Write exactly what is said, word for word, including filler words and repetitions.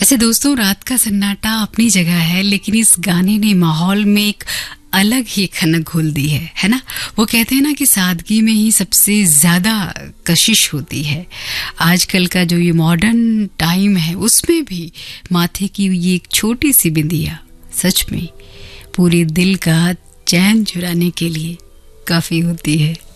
वैसे दोस्तों, रात का सन्नाटा अपनी जगह है, लेकिन इस गाने ने माहौल में एक अलग ही खनक घोल दी है है ना। वो कहते हैं ना कि सादगी में ही सबसे ज्यादा कशिश होती है। आजकल का जो ये मॉडर्न टाइम है, उसमें भी माथे की ये एक छोटी सी बिंदिया सच में पूरे दिल का चैन चुराने के लिए काफी होती है।